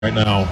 right now.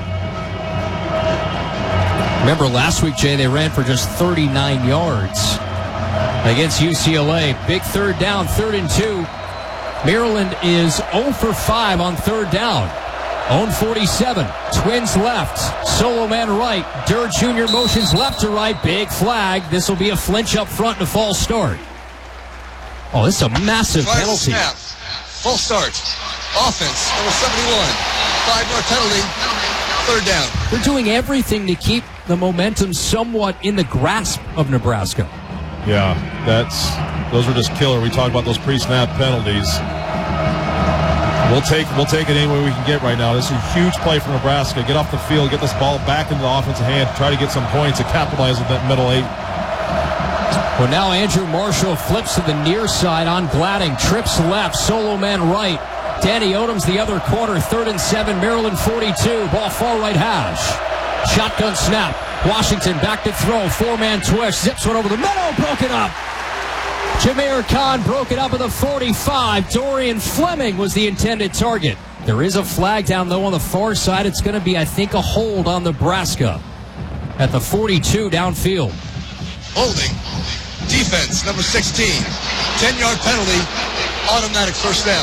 Remember last week, Jay, they ran for just 39 yards against UCLA. Big third down, 3rd and 2. Maryland is 0 for 5 on third down. Own 47. Twins left. Solo man right. Durr Jr. motions left to right. Big flag. This will be a flinch up front and a false start. Oh, this is a massive penalty. Snap. Full start. Offense, number 71. 5-yard penalty. Third down. They're doing everything to keep the momentum somewhat in the grasp of Nebraska. Yeah, those are just killer. We talk about those pre-snap penalties. We'll take it any way we can get right now. This is a huge play for Nebraska. Get off the field, get this ball back into the offensive hand, try to get some points and capitalize with that middle eight. Well, now Andrew Marshall flips to the near side on Gladding. Trips left, solo man right. Danny Odom's the other corner. 3rd and 7, Maryland 42. Ball far right hash. Shotgun snap. Washington back to throw. 4-man twist. Zips one over the middle. Broken up. Jameer Khan broke it up at the 45. Dorian Fleming was the intended target. There is a flag down, though, on the far side. It's going to be, I think, a hold on Nebraska at the 42 downfield. Holding. Defense, number 16. 10-yard penalty. Automatic first down.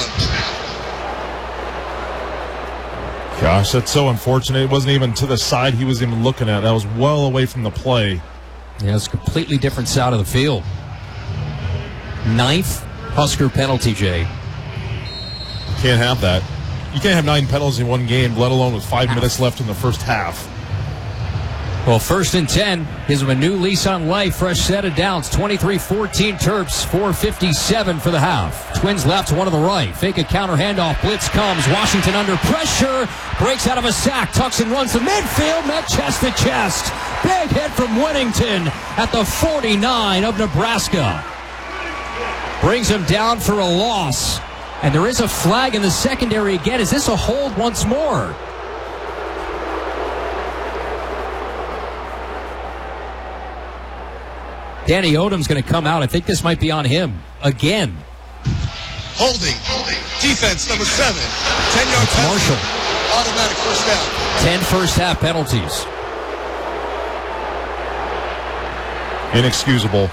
Gosh, that's so unfortunate. It wasn't even to the side he was even looking at. That was well away from the play. Yeah, it's a completely different side of the field. 9th Husker penalty, Jay. You can't have that. You can't have 9 penalties in one game, let alone with 5 minutes left in the first half. Well, 1st and 10 gives them a new lease on life. Fresh set of downs. 23-14 Terps. 4:57 for the half. Twins left, one to the right. Fake a counter handoff. Blitz comes. Washington under pressure. Breaks out of a sack. Tucks and runs to midfield. Met chest to chest. Big hit from Whittington at the 49 of Nebraska. Brings him down for a loss. And there is a flag in the secondary again. Is this a hold once more? Danny Odom's going to come out. I think this might be on him again. Holding. Defense, number 7. 10-yard penalty. Marshall. Automatic first down. 10 first half penalties. Inexcusable.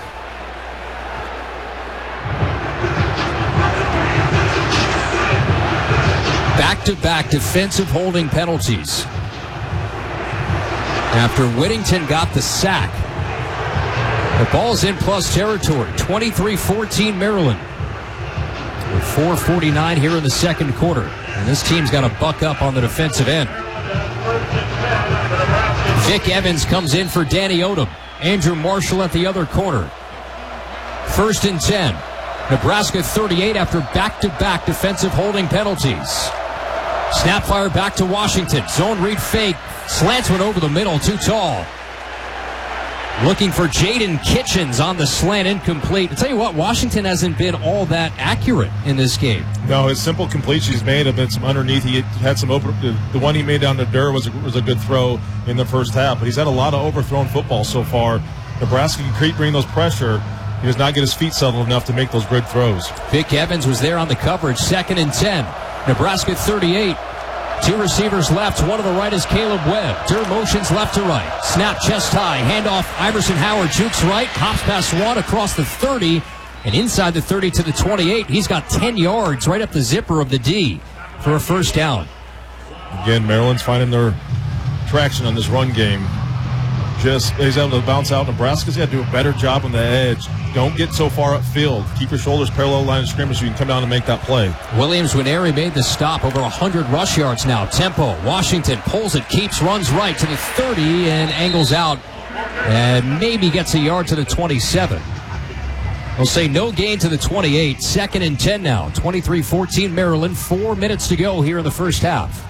Back-to-back defensive holding penalties. After Whittington got the sack. The ball's in plus territory. 23-14 Maryland. With 4:49 here in the second quarter. And this team's got to buck up on the defensive end. Vic Evans comes in for Danny Odom. Andrew Marshall at the other corner. 1st and 10. Nebraska 38 after back-to-back defensive holding penalties. Snap fire back to Washington. Zone read fake. Slants one over the middle. Too tall. Looking for Jaden Kitchens on the slant, incomplete. I tell you what, Washington hasn't been all that accurate in this game. No, his simple completions he's made have been some underneath. He had some open. The one he made down to Durr was a good throw in the first half, but he's had a lot of overthrown football so far. Nebraska can bring those pressure. He does not get his feet settled enough to make those good throws. Vic Evans was there on the coverage. 2nd and 10. Nebraska 38. 2 receivers left. One to the right is Caleb Webb. Durr motions left to right. Snap chest high. Handoff. Iverson Howard jukes right. Hops past one across the 30. And inside the 30 to the 28. He's got 10 yards right up the zipper of the D for a first down. Again, Maryland's finding their traction on this run game. He's able to bounce out. Nebraska's got to do a better job on the edge. Don't get so far upfield. Keep your shoulders parallel line of scrimmage so you can come down and make that play. Williams Nwaneri made the stop. Over 100 rush yards now. Tempo. Washington pulls it, keeps, runs right to the 30 and angles out. And maybe gets a yard to the 27. We'll say no gain to the 28. 2nd and 10 now. 23-14 Maryland. 4 minutes to go here in the first half.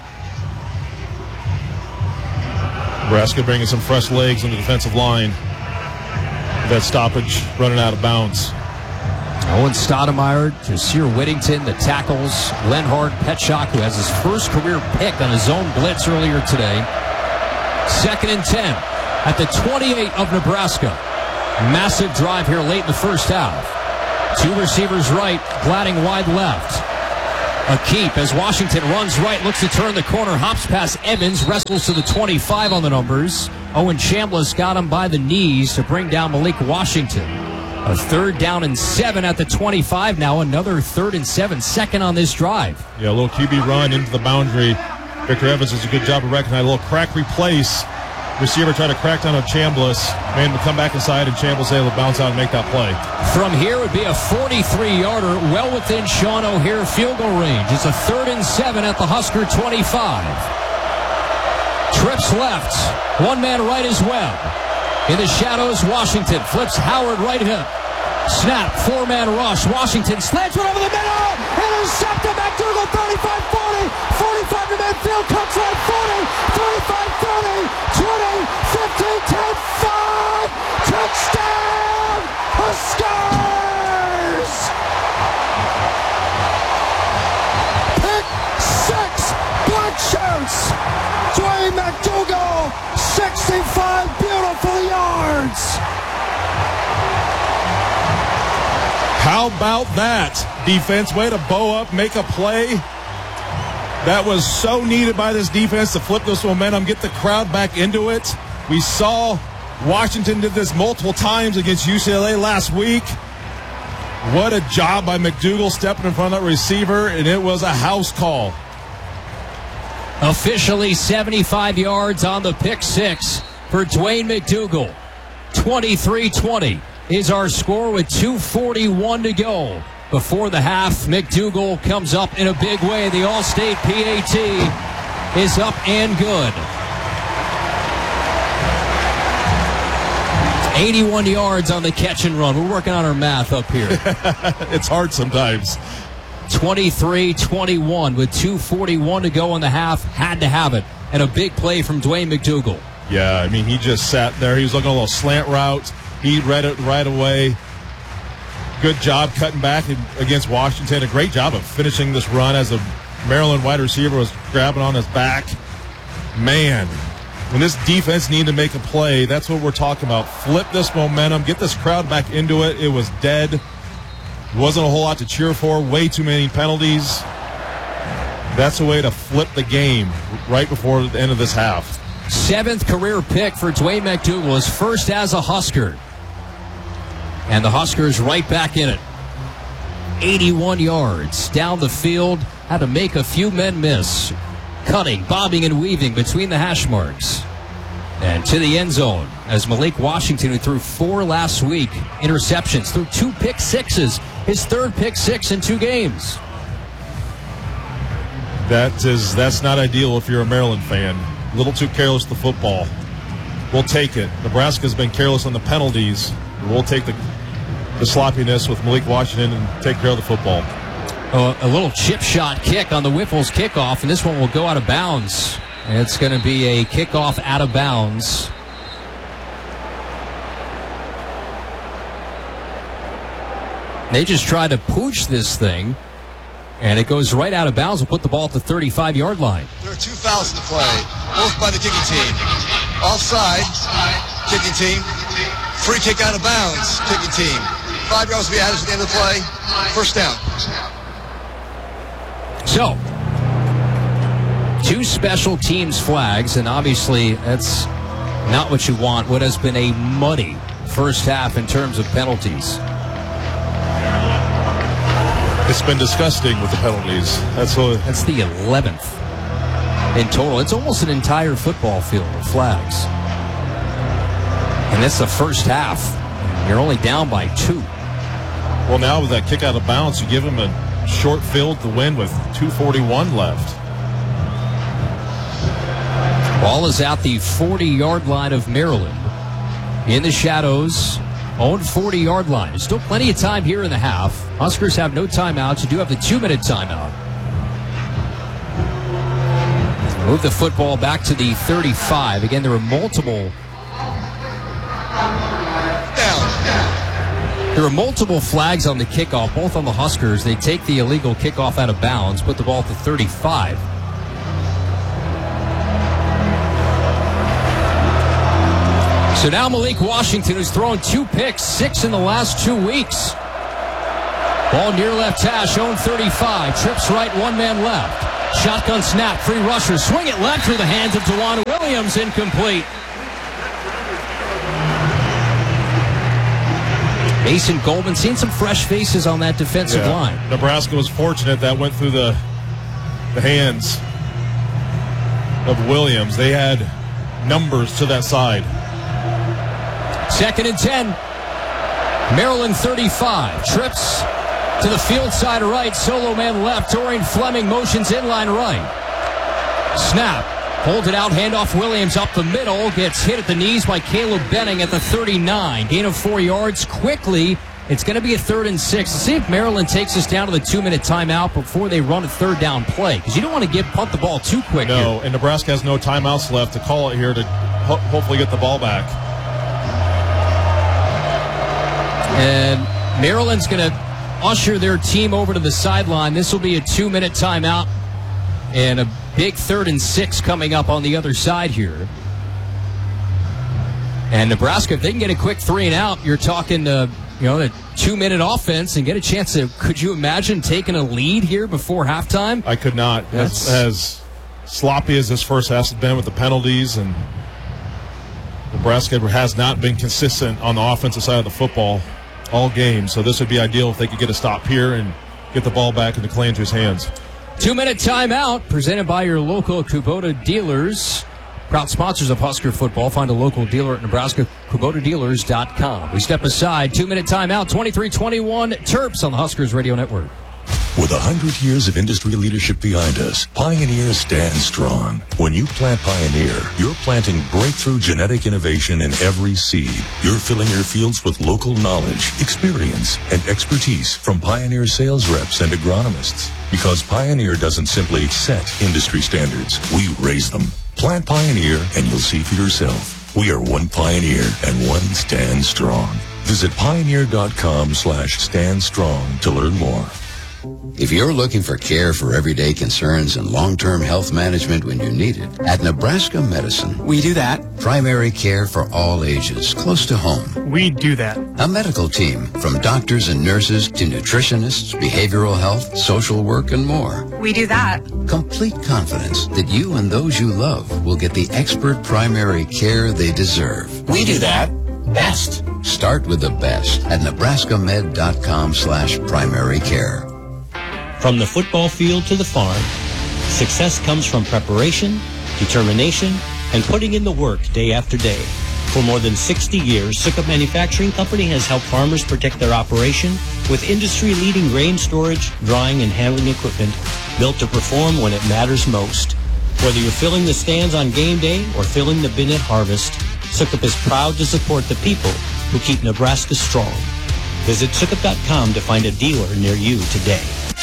Nebraska bringing some fresh legs on the defensive line. That stoppage running out of bounds. Owen Stoudemire, Jasir Whittington, the tackles, Lenhard Petschak, who has his first career pick on his own blitz earlier today. 2nd and 10 at the 28 of Nebraska. Massive drive here late in the first half. 2 receivers right, Gladding wide left. A keep as Washington runs right, looks to turn the corner, hops past Evans, wrestles to the 25 on the numbers. Owen Chambliss got him by the knees to bring down Malik Washington. A 3rd down and 7 at the 25 now. Another 3rd and 7, second on this drive. Yeah, a little QB run into the boundary. Victor Evans does a good job of recognizing a little crack replace. Receiver tried to crack down on Chambliss. Man would come back inside, and Chambliss able to bounce out and make that play. From here would be a 43-yarder, well within Sean O'Hare field goal range. It's a 3rd and 7 at the Husker 25. Trips left, one man right as well. In the shadows, Washington flips Howard right hip. Snap, 4-man rush. Washington slants one over the middle. Intercepted. McDougal, 35-40. 45 to midfield. Cuts right 40. 35-30. 20. 15. 10. 5. Touchdown. Huskers. Pick 6. Black shirts. Dwayne McDougal. 65 beautiful yards. How about that? Defense, way to bow up, make a play. That was so needed by this defense to flip this momentum, get the crowd back into it. We saw Washington did this multiple times against UCLA last week. What a job by McDougal stepping in front of that receiver, and it was a house call. Officially 75 yards on the pick 6 for Dwayne McDougal. 23-20 is our score with 2:41 to go. Before the half, McDougal comes up in a big way. The All-State PAT is up and good. 81 yards on the catch and run. We're working on our math up here. It's hard sometimes. 23-21 with 2:41 to go in the half. Had to have it. And a big play from Dwayne McDougal. Yeah, I mean, he just sat there. He was looking at a little slant route. He read it right away. Good job cutting back against Washington. A great job of finishing this run as the Maryland wide receiver was grabbing on his back. Man, when this defense needed to make a play, that's what we're talking about. Flip this momentum, get this crowd back into it. It was dead. Wasn't a whole lot to cheer for. Way too many penalties. That's a way to flip the game right before the end of this half. 7th career pick for Dwayne McDougal, his first as a Husker. And the Huskers right back in it. 81 yards down the field. Had to make a few men miss. Cutting, bobbing, and weaving between the hash marks. And to the end zone as Malik Washington, who threw 4 last week, interceptions, threw 2 pick sixes. His 3rd pick 6 in 2 games. That's not ideal if you're a Maryland fan. A little too careless with the football. We'll take it. Nebraska's been careless on the penalties. We'll take the sloppiness with Malik Washington and take care of the football. A little chip shot kick on the Whipples kickoff, and this one will go out of bounds. It's going to be a kickoff out of bounds. They just try to pooch this thing, and it goes right out of bounds. We'll put the ball at the 35-yard line. There are 2 fouls in the play, both by the kicking team. Offside, kicking team. Free kick out of bounds, kicking team. 5 yards to be added at the end of the play. First down. So, 2 special teams flags, and obviously that's not what you want. What has been a muddy first half in terms of penalties. It's been disgusting with the penalties. That's the 11th in total. It's almost an entire football field of flags. And that's the first half. You're only down by 2. Well, now with that kick out of bounds, you give him a short field to win with 2:41 left. Ball is at the 40-yard line of Maryland. In the shadows, own 40-yard line. There's still plenty of time here in the half. Huskers have no timeouts. You do have the 2-minute timeout. Move the football back to the 35. Again, there are multiple flags on the kickoff, both on the Huskers. They take the illegal kickoff out of bounds, put the ball at the 35. So now Malik Washington, who's thrown 2 picks, 6 in the last 2 weeks. Ball near left hash, own 35. Trips right, one man left. Shotgun snap, three rushers. Swing it left through the hands of DeJuan Williams. Incomplete. Mason Goldman, seen some fresh faces on that defensive line. Nebraska was fortunate that went through the hands of Williams. They had numbers to that side. 2nd and 10. Maryland 35. Trips to the field side right. Solo man left. Dorian Fleming motions inline right. Snap. Hold it out. Handoff Williams up the middle. Gets hit at the knees by Caleb Benning at the 39. Gain of 4 yards quickly. It's going to be a 3rd and 6. Let's see if Maryland takes us down to the 2-minute timeout before they run a third down play. Because you don't want to punt the ball too quick. No, here. And Nebraska has no timeouts left to call it here to hopefully get the ball back. And Maryland's going to usher their team over to the sideline. This will be a 2-minute timeout and a big 3rd and 6 coming up on the other side here. And Nebraska, if they can get a quick 3 and out, you're talking the 2-minute offense and get a chance to, could you imagine taking a lead here before halftime? I could not. As sloppy as this first half has been with the penalties, and Nebraska has not been consistent on the offensive side of the football all game. So this would be ideal if they could get a stop here and get the ball back into Clay Andrews' hands. 2-minute timeout presented by your local Kubota dealers. Proud sponsors of Husker football. Find a local dealer at NebraskaKubotaDealers.com. We step aside. 2-minute timeout. 23-21 Terps on the Huskers Radio Network. With 100 years of industry leadership behind us, Pioneer stands strong. When you plant Pioneer, you're planting breakthrough genetic innovation in every seed. You're filling your fields with local knowledge, experience, and expertise from Pioneer sales reps and agronomists. Because Pioneer doesn't simply set industry standards, we raise them. Plant Pioneer and you'll see for yourself. We are one Pioneer and one Stand Strong. Visit Pioneer.com/Stand Strong to learn more. If you're looking for care for everyday concerns and long-term health management when you need it, at Nebraska Medicine, we do that. Primary care for all ages, close to home. We do that. A medical team from doctors and nurses to nutritionists, behavioral health, social work, and more. We do that. Complete confidence that you and those you love will get the expert primary care they deserve. We do that. Best. Start with the best at nebraskamed.com/primary care. From the football field to the farm, success comes from preparation, determination, and putting in the work day after day. For more than 60 years, Sukup Manufacturing Company has helped farmers protect their operation with industry-leading grain storage, drying, and handling equipment built to perform when it matters most. Whether you're filling the stands on game day or filling the bin at harvest, Sukup is proud to support the people who keep Nebraska strong. Visit Sukup.com to find a dealer near you today.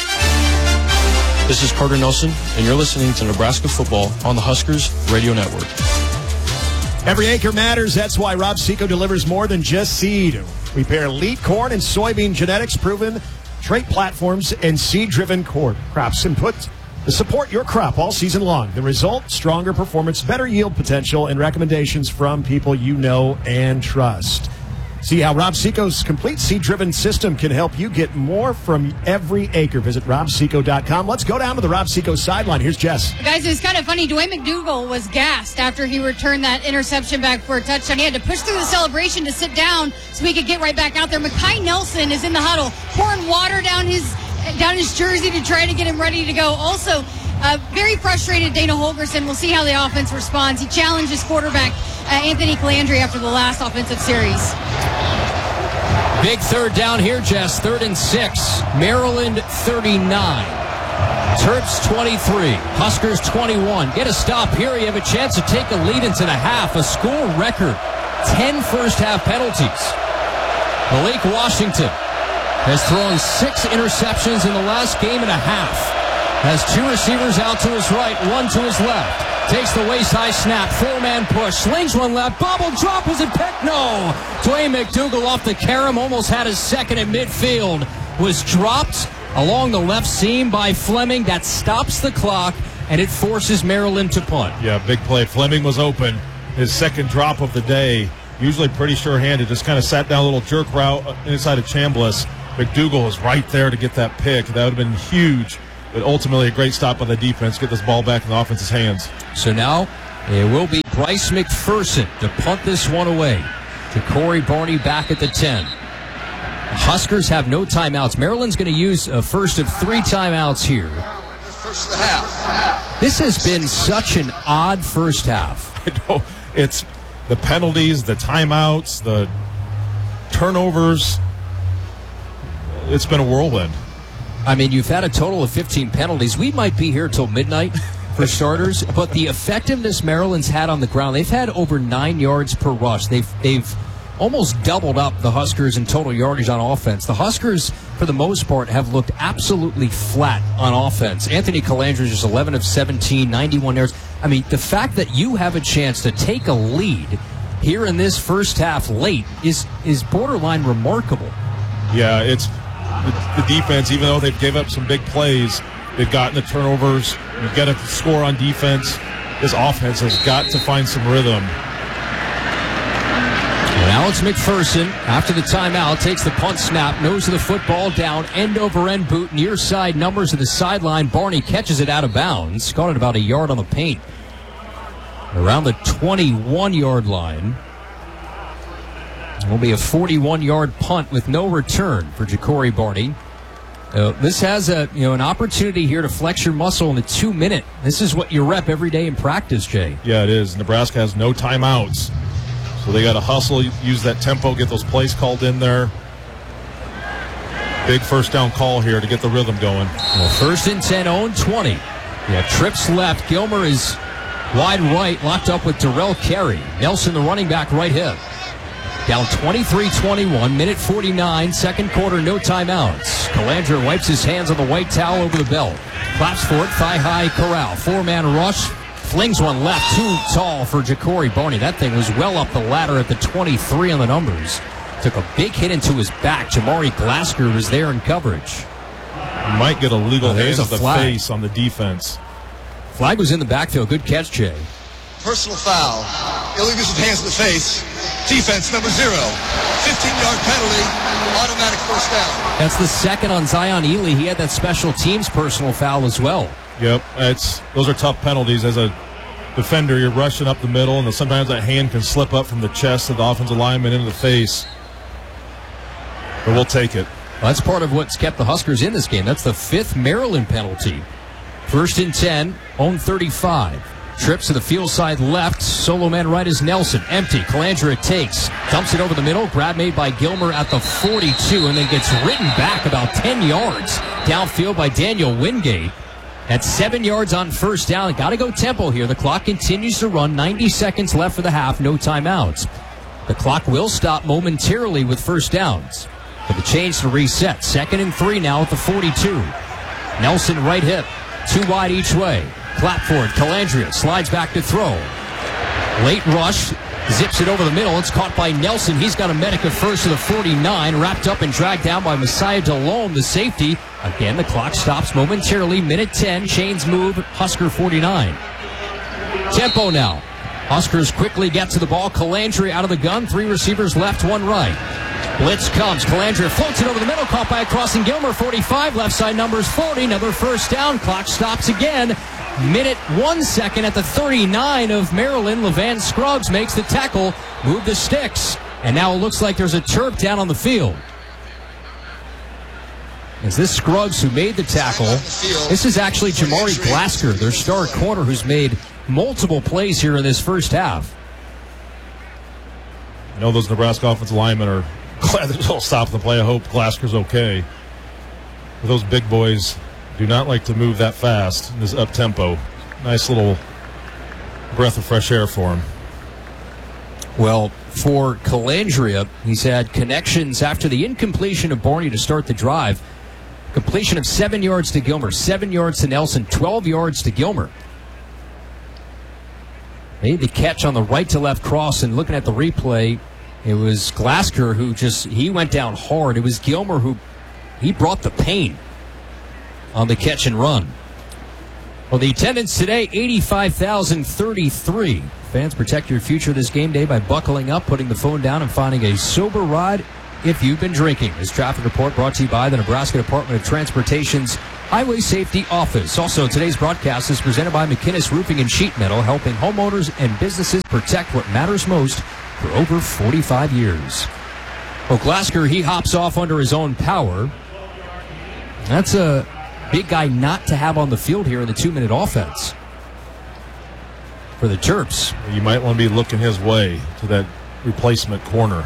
This is Carter Nelson, and you're listening to Nebraska Football on the Huskers Radio Network. Every acre matters. That's why Rob Seco delivers more than just seed. We pair elite corn and soybean genetics, proven trait platforms, and seed-driven crops input to support your crop all season long. The result, stronger performance, better yield potential, and recommendations from people you know and trust. See how Rob Seco's complete seed-driven system can help you get more from every acre. Visit robseco.com. Let's go down to the Rob Seco sideline. Here's Jess. Guys, it was kind of funny. Dwayne McDougal was gassed after he returned that interception back for a touchdown. He had to push through the celebration to sit down so he could get right back out there. Mekhi Nelson is in the huddle, pouring water down his jersey to try to get him ready to go. Also, very frustrated Dana Holgorsen. We'll see how the offense responds. He challenged his quarterback, Anthony Calandri, after the last offensive series. Big third down here, Jess. 3rd and 6. Maryland 39. Terps 23. Huskers 21. Get a stop here. You have a chance to take a lead into the half. A school record. 10 first-half penalties. Malik Washington has thrown 6 interceptions in the last game and a half. Has 2 receivers out to his right, 1 to his left. Takes the waist-high snap, 4-man push, slings one left, bobble drop, is it picked? No! Dwayne McDougal off the carom, almost had his second at midfield. Was dropped along the left seam by Fleming. That stops the clock, and it forces Maryland to punt. Yeah, big play. Fleming was open. His second drop of the day. Usually pretty sure-handed. Just kind of sat down a little jerk route inside of Chambliss. McDougal was right there to get that pick. That would have been huge, but ultimately a great stop by the defense. Get this ball back in the offense's hands. So now it will be Bryce McPherson to punt this one away. To Corey Barney back at the 10. Huskers have no timeouts. Maryland's going to use a first of 3 timeouts here. First of the half. This has been such an odd first half. I know. It's the penalties, the timeouts, the turnovers. It's been a whirlwind. I mean, you've had a total of 15 penalties. We might be here till midnight for starters, but the effectiveness Maryland's had on the ground, they've had over 9 yards per rush. They've almost doubled up the Huskers in total yardage on offense. The Huskers, for the most part, have looked absolutely flat on offense. Anthony Calandra is just 11 of 17, 91 yards. I mean, the fact that you have a chance to take a lead here in this first half late is borderline remarkable. Yeah, it's the defense, even though they've gave up some big plays, they've gotten the turnovers. You've got to score on defense. This offense has got to find some rhythm. And Alex McPherson, after the timeout, takes the punt snap, nose of the football down, end-over-end boot, near side numbers to the sideline. Barney catches it out of bounds. Caught it about a yard on the paint. Around the 21-yard line. It will be a 41-yard punt with no return for Ja'Cory Barney. This has an opportunity here to flex your muscle in the 2-minute. This is what you rep every day in practice, Jay. Yeah, it is. Nebraska has no timeouts. So they got to hustle, use that tempo, get those plays called in there. Big first down call here to get the rhythm going. Well, first and 10, own 20. Yeah, trips left. Gilmer is wide right, locked up with Darrell Carey. Nelson, the running back, right hip. Down 23-21, minute 49, second quarter, no timeouts. Calandra wipes his hands on the white towel over the belt. Claps for it, thigh-high corral. 4-man rush, flings one left, too tall for Ja'Cory Barney. That thing was well up the ladder at the 23 on the numbers. Took a big hit into his back. Jamari Glasker was there in coverage. Might get a legal hand to the flag. face on the defense. Flag was in the backfield. Good catch, Jay. Personal foul. Illegal use of hands to the face. Defense number 0. 15-yard penalty. Automatic first down. That's the second on Zion Ely. He had that special teams personal foul as well. Yep, those are tough penalties. As a defender, you're rushing up the middle, and sometimes that hand can slip up from the chest of the offensive lineman into the face. But we'll take it. Well, that's part of what's kept the Huskers in this game. That's the 5th Maryland penalty. First and 10, own 35. Trips to the field side left. Solo man right is Nelson. Empty. Calandra takes. Dumps it over the middle. Grab made by Gilmer at the 42, and then gets ridden back about 10 yards downfield by Daniel Wingate. At 7 yards on first down. Got to go tempo here. The clock continues to run. 90 seconds left for the half. No timeouts. The clock will stop momentarily with first downs. But the change to reset. 2nd and 3 now at the 42. Nelson right hip. 2 wide each way. Clap for it. Calandria slides back to throw. Late rush. Zips it over the middle. It's caught by Nelson. He's got a medic at first to the 49. Wrapped up and dragged down by Messiah Delhomme, the safety. Again, the clock stops momentarily. Minute 10. Chains move. Husker 49. Tempo now. Huskers quickly get to the ball. Calandria out of the gun. 3 receivers left, 1 right. Blitz comes. Calandria floats it over the middle. Caught by a crossing Gilmer. 45. Left side numbers 40. Another first down. Clock stops again. Minute 1 second at the 39 of Maryland. Levan Scruggs makes the tackle. Move the sticks. And now it looks like there's a Terp down on the field. Is this Scruggs who made the tackle? This is actually Jamari Glasker, their star corner, who's made multiple plays here in this first half. I know those Nebraska offensive linemen are glad they'll stop the play. I hope Glasker's okay. Those big boys do not like to move that fast in this up-tempo. Nice little breath of fresh air for him. Well, for Calandria, he's had connections after the incompletion of Barney to start the drive. Completion of 7 yards to Gilmer, 7 yards to Nelson, 12 yards to Gilmer. Made the catch on the right to left cross, and looking at the replay, it was Glasker who he went down hard. It was Gilmer who he brought the pain on the catch and run. Well, the attendance today, 85,033. Fans, protect your future this game day by buckling up, putting the phone down, and finding a sober ride if you've been drinking. This traffic report brought to you by the Nebraska Department of Transportation's Highway Safety Office. Also, today's broadcast is presented by McInnes Roofing and Sheet Metal, helping homeowners and businesses protect what matters most for over 45 years. Well, Glasker, he hops off under his own power. That's a big guy not to have on the field here in the 2-minute offense for the Terps. You might want to be looking his way to that replacement corner.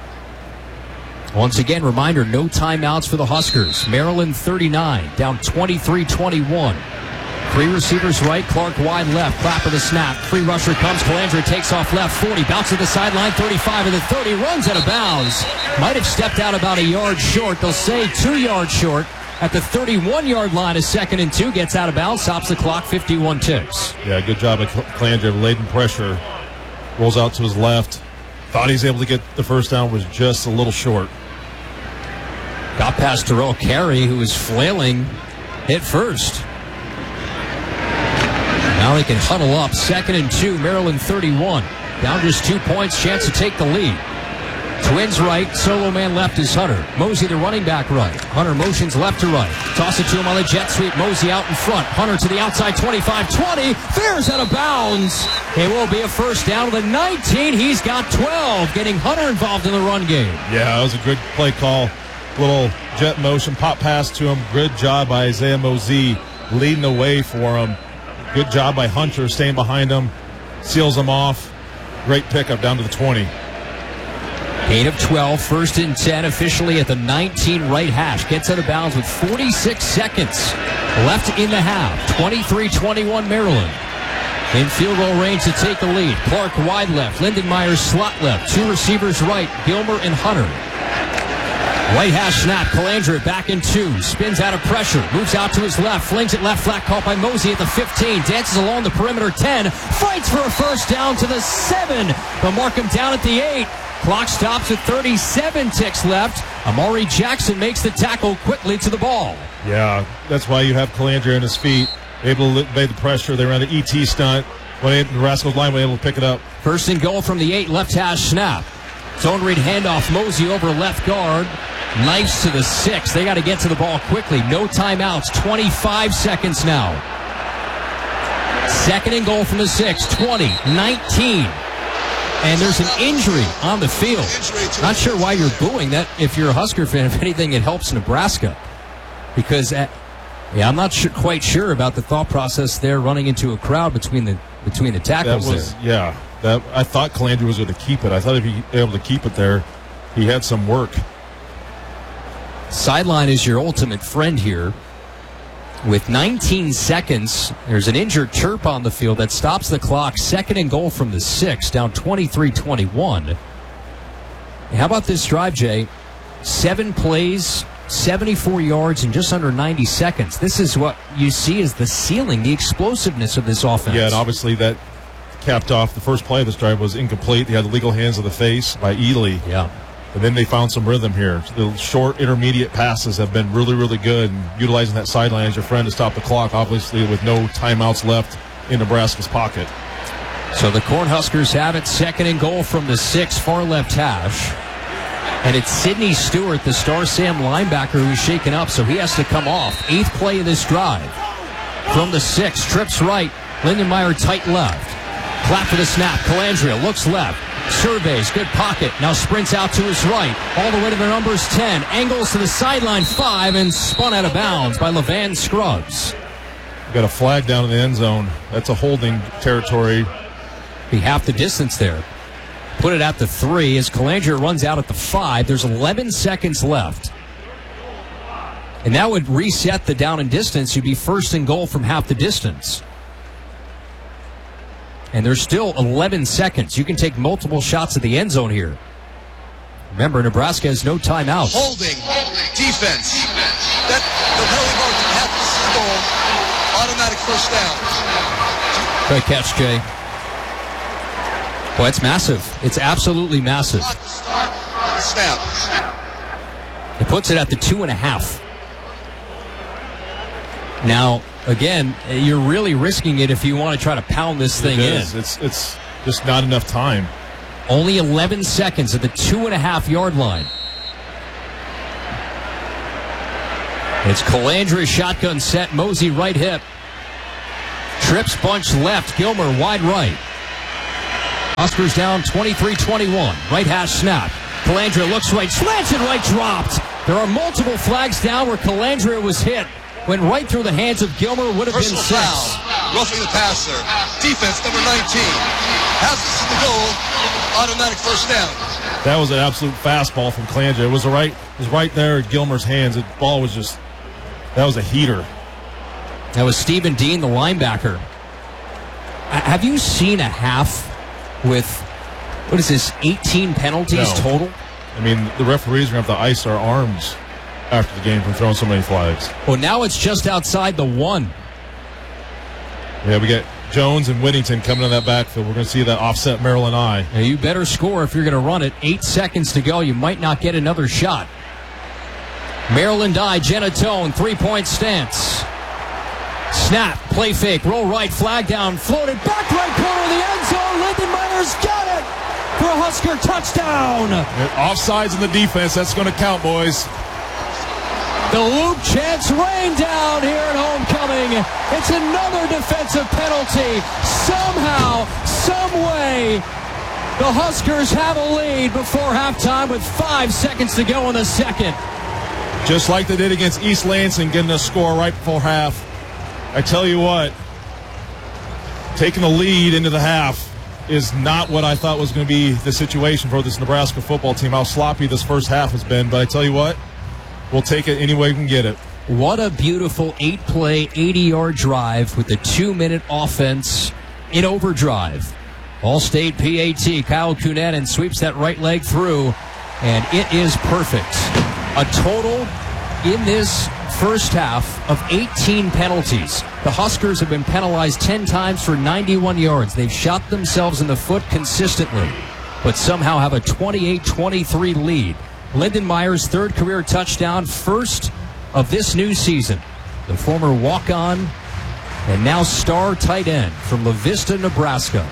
Once again, reminder, no timeouts for the Huskers. Maryland 39, down 23-21. 3 receivers right, Clark wide left, Clapper the snap. Free rusher comes, Calandra takes off left, 40, bounces to the sideline, 35 and the 30, runs out of bounds. Might have stepped out about a yard short. They'll say 2 yards short. At the 31-yard line, a 2nd and 2, gets out of bounds, stops the clock, 51 ticks. Yeah, good job at Calandra, laden pressure. Rolls out to his left. Thought he was able to get the first down, was just a little short. Got past Terrell Carey, who was flailing, hit first. Now they can huddle up. 2nd and 2, Maryland 31. Down just 2 points, chance to take the lead. Twins right, solo man left is Hunter. Mosey, the running back, right. Hunter motions left to right. Toss it to him on the jet sweep. Mosey out in front. Hunter to the outside, 25-20. Fares out of bounds. It will be a first down to the 19. He's got 12, getting Hunter involved in the run game. Yeah, that was a good play call. Little jet motion, pop pass to him. Good job by Isaiah Mosey leading the way for him. Good job by Hunter staying behind him. Seals him off. Great pickup down to the 20. Gain of 12, 1st and 10, officially at the 19 right hash. Gets out of bounds with 46 seconds left in the half. 23-21 Maryland. In field goal range to take the lead. Clark wide left, Lindenmeyer slot left. 2 receivers right, Gilmer and Hunter. Right hash snap, Calandra back in 2, spins out of pressure, moves out to his left, flings it left flat, caught by Mosey at the 15, dances along the perimeter 10, fights for a first down to the 7, but mark him down at the 8. Clock stops at 37 ticks left. Amari Jackson makes the tackle quickly to the ball. Yeah, that's why you have Calandra on his feet, able to obey the pressure. They ran the ET stunt. When the Rascals line was able to pick it up. 1st and goal from the 8, left hash snap. Zone read handoff, Mosey over left guard. Knifes to the 6. They got to get to the ball quickly. No timeouts. 25 seconds now. 2nd and goal from the 6. 20, 19. And there's an injury on the field. Not sure why you're booing that. If you're a Husker fan, if anything, it helps Nebraska. Because, I'm not quite sure about the thought process there, running into a crowd between the tackles there. Yeah. I thought Calandra was going to keep it. I thought if he was able to keep it there, he had some work. Sideline is your ultimate friend here. With 19 seconds, there's an injured Terp on the field that stops the clock. 2nd and goal from the 6, down 23-21. How about this drive, Jay? 7 plays, 74 yards in just under 90 seconds. This is what you see as the ceiling, the explosiveness of this offense. Yeah, and obviously that capped off the first play of this drive was incomplete. They had the legal hands of the face by Ely. Yeah. And then they found some rhythm here. The short, intermediate passes have been really, really good. And utilizing that sideline as your friend to stop the clock, obviously with no timeouts left in Nebraska's pocket. So the Cornhuskers have it. 2nd and goal from the 6, far left hash. And it's Sidney Stewart, the Star Sam linebacker, who's shaken up, so he has to come off. 8th play of this drive. From the 6, trips right. Lindenmeyer tight left. Clap for the snap. Calandra looks left. Surveys, good pocket, now sprints out to his right, all the way to the numbers 10, angles to the sideline 5, and spun out of bounds by Levan Scruggs. Got a flag down in the end zone. That's a holding territory. Be half the distance there. Put it at the 3 as Calandra runs out at the 5. There's 11 seconds left. And that would reset the down and distance. You'd be 1st and goal from half the distance. And there's still 11 seconds. You can take multiple shots at the end zone here. Remember, Nebraska has no timeouts. Holding. Defense. That the penalty mark at the goal. Automatic first down. Great catch, Jay. Boy, it's massive. It's absolutely massive. Snap. It puts it at the 2.5. Now, again, you're really risking it if you want to try to pound this thing in. It's just not enough time. Only 11 seconds at the 2.5 yard line. It's Calandra shotgun set. Mosey right hip. Trips bunch left. Gilmer wide right. Huskers down 23-21. Right hash snap. Calandra looks right. Slants it right. Dropped. There are multiple flags down where Calandra was hit. Went right through the hands of Gilmer. Would have been 6. Foul. Roughing the passer. Defense number 19. Has this in the goal. Automatic first down. That was an absolute fastball from Calandra. It was right there at Gilmer's hands. The ball was just, that was a heater. That was Stephen Dean, the linebacker. Have you seen a half with, what is this, 18 penalties total? I mean, the referees are going to have to ice our arms after the game from throwing so many flags. Well, now it's just outside the 1. Yeah, we got Jones and Whittington coming in that backfield. We're going to see that offset Maryland eye. Now you better score if you're going to run it. 8 seconds to go. You might not get another shot. Maryland eye, Genatone, 3-point stance. Snap, play fake, roll right, flag down, floated back right corner of the end zone. Lindenmeyer's got it for a Husker touchdown. Offsides in the defense, that's going to count, boys. The loop chants rain down here at homecoming. It's another defensive penalty. Somehow, some way, the Huskers have a lead before halftime with 5 seconds to go in the second. Just like they did against East Lansing, getting a score right before half. I tell you what, taking the lead into the half is not what I thought was going to be the situation for this Nebraska football team. How sloppy this first half has been, but I tell you what, we'll take it any way we can get it. What a beautiful 8-play, 80-yard drive with the 2-minute offense in overdrive. All-State PAT, Kyle Cunanan sweeps that right leg through, and it is perfect. A total in this first half of 18 penalties. The Huskers have been penalized 10 times for 91 yards. They've shot themselves in the foot consistently, but somehow have a 28-23 lead. Lindenmeyer's 3rd career touchdown, first of this new season. The former walk-on and now star tight end from La Vista, Nebraska.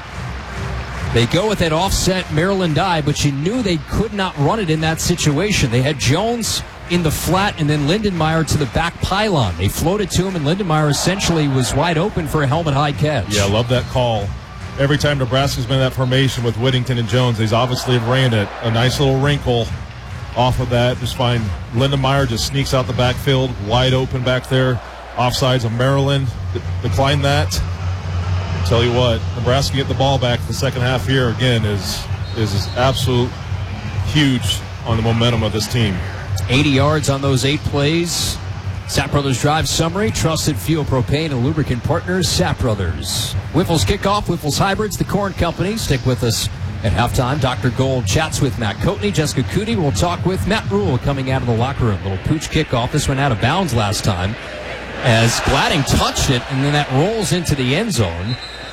They go with that offset Maryland eye, but you knew they could not run it in that situation. They had Jones in the flat and then Lindenmeyer to the back pylon. They floated to him, and Lindenmeyer essentially was wide open for a helmet-high catch. Yeah, I love that call. Every time Nebraska's been in that formation with Whittington and Jones, they've obviously ran it. A nice little wrinkle off of that. Just find Lindenmeyer just sneaks out the backfield, wide open back there. Offsides of Maryland. Decline that. Tell you what, Nebraska get the ball back the second half here again is absolute huge on the momentum of this team. 80 yards on those 8 plays. Sapp Brothers Drive summary, trusted fuel, propane, and lubricant partners, Sapp Brothers. Whiffles kickoff, Whiffles Hybrids, the Corn Company. Stick with us at halftime. Dr. Gold chats with Matt Coatney. Jessica Cootie will talk with Matt Rule coming out of the locker room. Little pooch kickoff. This went out of bounds last time as Gladding touched it, and then that rolls into the end zone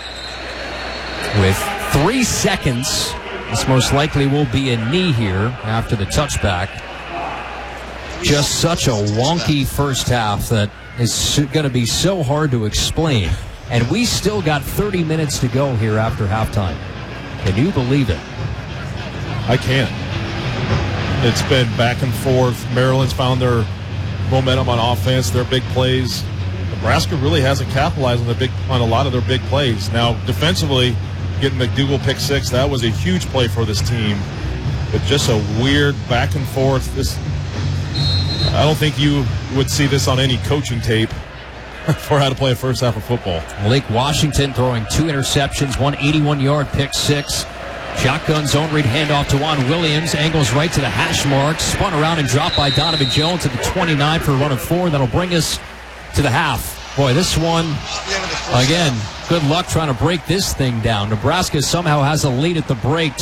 with 3 seconds. This most likely will be a knee here after the touchback. Just such a wonky first half that is going to be so hard to explain. And we still got 30 minutes to go here after halftime. Can you believe it? I can't. It's been back and forth. Maryland's found their momentum on offense, their big plays. Nebraska really hasn't capitalized on a lot of their big plays. Now, defensively, getting McDougal pick 6, that was a huge play for this team. But just a weird back and forth. I don't think you would see this on any coaching tape for how to play a first half of football. Malik Washington throwing 2 interceptions, 1 81-yard pick 6. Shotgun zone read handoff to Juan Williams. Angles right to the hash mark. Spun around and dropped by Donovan Jones at the 29 for a run of 4. That'll bring us to the half. Boy, this one, again, good luck trying to break this thing down. Nebraska somehow has a lead at the break.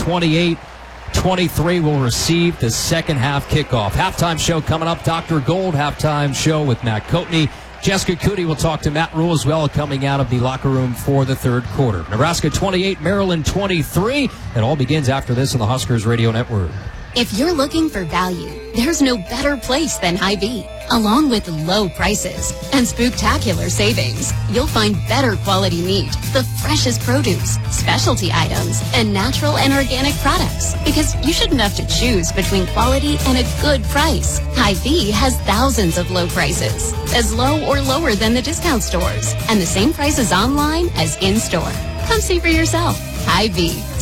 28-23 will receive the second half kickoff. Halftime show coming up. Dr. Gold halftime show with Matt Coatney. Jessica Cootie will talk to Matt Rule as well coming out of the locker room for the third quarter. Nebraska 28, Maryland 23. It all begins after this on the Huskers Radio Network. If you're looking for value, there's no better place than Hy-Vee. Along with low prices and spooktacular savings, you'll find better quality meat, the freshest produce, specialty items, and natural and organic products. Because you shouldn't have to choose between quality and a good price. Hy-Vee has thousands of low prices, as low or lower than the discount stores, and the same prices online as in-store. Come see for yourself. Hy-Vee.